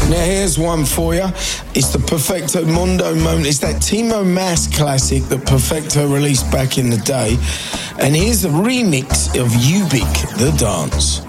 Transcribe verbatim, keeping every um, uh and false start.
Now here's one for you. It's the Perfecto Mondo moment. It's that Timo Maas classic that Perfecto released back in the day. And here's a remix of Ubik, The Dance.